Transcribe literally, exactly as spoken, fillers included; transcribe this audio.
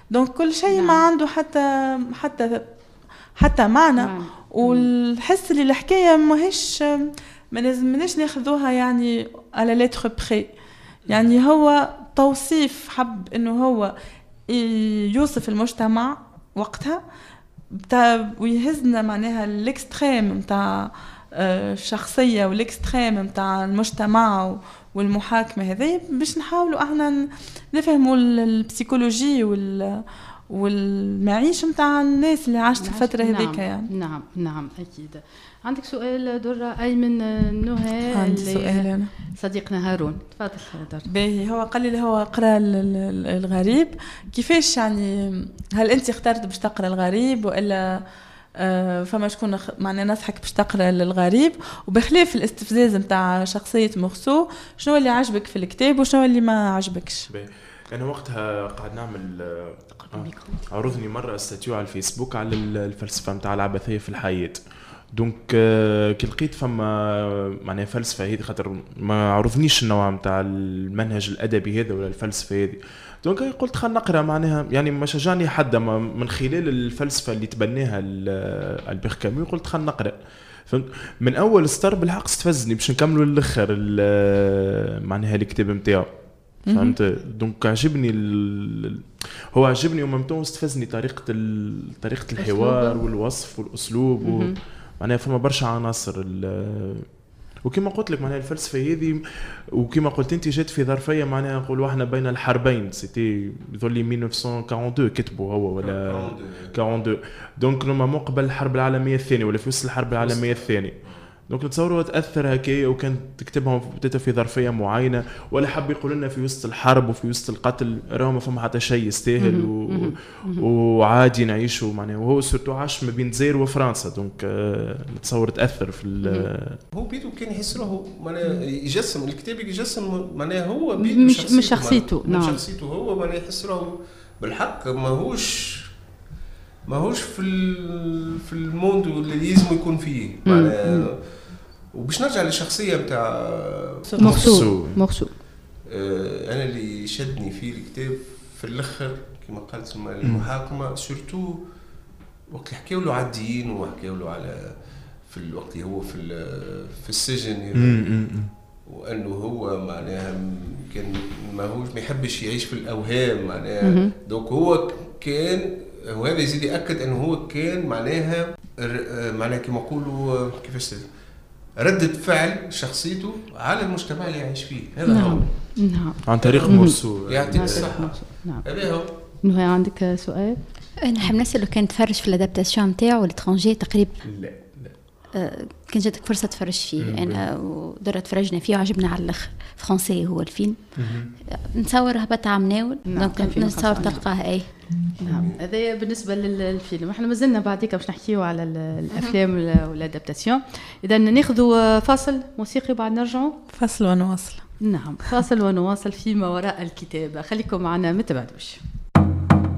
دونك كل شيء نعم. ما عنده حتى حتى حتى معنى نعم. والحس اللي الحكايه ماهيش ما لازمناش ناخذوها يعني على لتر بري، يعني هو توصيف حب انه هو يوصف المجتمع وقتها بتاع ويهزنا معناها الاكستريم نتاع الشخصيه والاكستريم نتاع المجتمع والمحاكمه هذه باش نحاولوا احنا نفهموا البسيكولوجي وال والمعيشه نتاع الناس اللي عاشت الفتره هذيك. نعم يعني نعم نعم اكيد. عندك سؤال درة أيمن نهى؟ عندي سؤال أنا. صديقنا هارون تفضل درة. باهي هو قال لي هو قرأ الغريب كيفاش يعني هل أنت اخترت باش تقرأ الغريب وإلا آه فما شكون معناه نصحك باش تقرأ الغريب وبخلاف الاستفزاز متاع شخصية مرسو شنو اللي عجبك في الكتاب وشنو اللي ما عجبكش؟ باهي أنا وقتها قاعد نعمل عرضني مرة استاتيو على الفيسبوك على الفلسفة متاع العبثية في الحياة. دونك كي لقيت فما معناها فلسفه هذه خاطر ما عرضنيش النوع نتاع المنهج الادبي هذا ولا الفلسفه هذه، دونك قلت خلينا نقرا معناها يعني ما شجعني حد من خلال الفلسفه اللي تبناها البير كامو قلت خلينا نقرا. فهمت من اول سطر بالحق استفزني باش نكملوا للاخر معناها الكتاب نتاعو فهمت. دونك عجبني ال... هو عجبني وممتون استفزني طريقه ال... طريقه الحوار والوصف والاسلوب و... معناها فما برشا عناصر وكما قلت لك معناها الفلسفه هذه وكما قلت انت جات في ظرفيه معناها نقولوا احنا بين الحربين سيتي يظل ألف وتسعمائة واثنين وأربعين كتبوا هو ولا اثنين وأربعين دونك نورمالمون قبل الحرب العالميه الثانيه ولا في وسط الحرب العالميه الثانيه. دونك نتصوروا تاثر هكايا وكان تكتبهم في ظرفيه معينه ولا حب يقول لنا في وسط الحرب وفي وسط القتل راهو ما فما حتى شيء يستاهل و... وعادي نعيشوا معناها وهو سورتو عاش ما بين الجزائر وفرنسا. دونك نتصور تاثر في ال... هو بيدو كان يحس روحه معناها يجسم الكتاب يجسم معناها هو بيدو مش مش شخصيته نعم شخصيته هو معناها يحس روحه بالحق ماهوش ماهوش في ال... في الموند اللي لازم يكون فيه معناها. وباش نرجع للشخصيه نتاع مرسو مرسو آه انا اللي شدني فيه الكتاب في الاخر كما قلت المحاكمه سورتو وقت اللي حكاو له عاديين وحكاو له على في الوقت اللي هو في في السجن وانه هو معناها كان ماهوش ما يحبش يعيش في الاوهام معناها. دونك هو كان وهذا يزيد ياكد انه هو كان معناها معناها كما نقولوا كيفاش ردة فعل شخصيته على المجتمع اللي يعيش فيه. هذا نعم. هو نعم. عن طريق مرسو يعطيك الصحة. نعم. هذا هو. نهى عندك سؤال؟ انا حاب نسأله كان تفرج في الادابتاسيون نتاعو لترونجي تقريبا؟ لا لا آه كان جاتك فرصة تفرج فيه انا ودرة تفرجنا فيه وعجبنا على الاخر فرنسي هو الفيلم نتصور هبط عام ناول دونك نتصور تلقاه اي نعم. هذا بالنسبه للفيلم. احنا مازلنا بعديك باش نحكيو على الافلام والادابتاسيون. اذا ناخذوا فاصل موسيقي بعد نرجعوا فاصل ونواصل. نعم فاصل ونواصل فيما وراء الكتاب. خليكم معنا ما تبعدوش.